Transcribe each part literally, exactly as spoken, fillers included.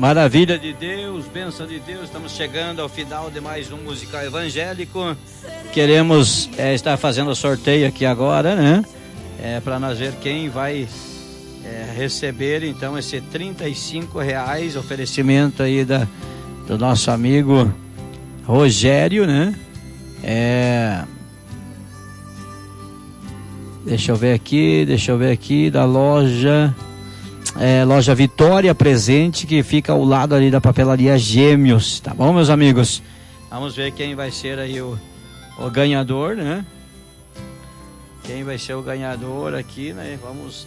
Maravilha de Deus, bênção de Deus. Estamos chegando ao final de mais um musical evangélico. Queremos é, estar fazendo o sorteio aqui agora, né? É, para nós ver quem vai é, receber então esse trinta e cinco reais, oferecimento aí da, do nosso amigo Rogério, né? É... Deixa eu ver aqui, deixa eu ver aqui, da loja... É, loja Vitória Presente, que fica ao lado ali da papelaria Gêmeos, tá bom, meus amigos? Vamos ver quem vai ser aí o, o ganhador, né? Quem vai ser o ganhador aqui, né? Vamos...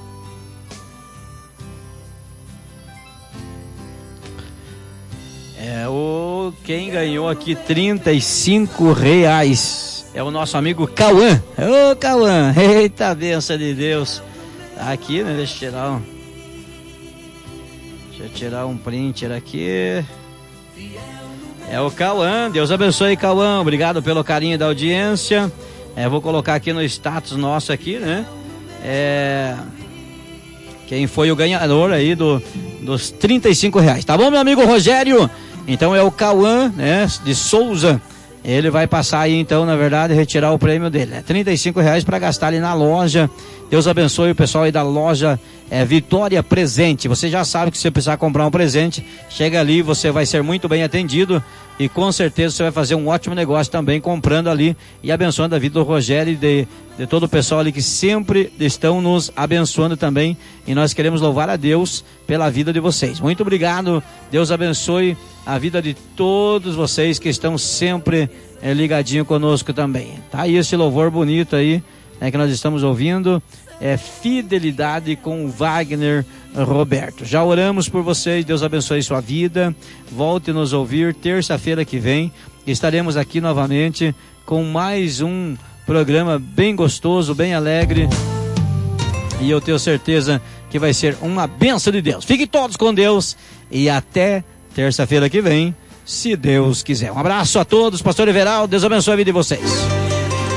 É, o... Quem ganhou aqui trinta e cinco reais é o nosso amigo Cauã. Ô, Cauã, eita, bênção de Deus. Tá aqui, né? Deixa eu tirar um... Deixa eu tirar um printer aqui. É o Cauã, Deus abençoe, Cauã, obrigado pelo carinho da audiência. É, vou colocar aqui no status nosso aqui, né? É... Quem foi o ganhador aí do, dos trinta e cinco reais, tá bom, meu amigo Rogério? Então é o Cauã, né, de Souza. Ele vai passar aí, então, na verdade, retirar o prêmio dele, né? trinta e cinco reais para gastar ali na loja. Deus abençoe o pessoal aí da loja é, Vitória Presente. Você já sabe que se você precisar comprar um presente, chega ali, você vai ser muito bem atendido e com certeza você vai fazer um ótimo negócio também comprando ali e abençoando a vida do Rogério e de, de todo o pessoal ali que sempre estão nos abençoando também. E nós queremos louvar a Deus pela vida de vocês. Muito obrigado, Deus abençoe a vida de todos vocês que estão sempre é, ligadinho conosco também. Tá aí esse louvor bonito aí, né, que nós estamos ouvindo, é Fidelidade com Wagner Roberto. Já oramos por vocês, Deus abençoe sua vida, volte nos ouvir terça-feira que vem, estaremos aqui novamente com mais um programa bem gostoso, bem alegre, e eu tenho certeza que vai ser uma bênção de Deus. Fiquem todos com Deus e até terça-feira que vem, se Deus quiser. Um abraço a todos, pastor Everaldo, Deus abençoe a vida de vocês.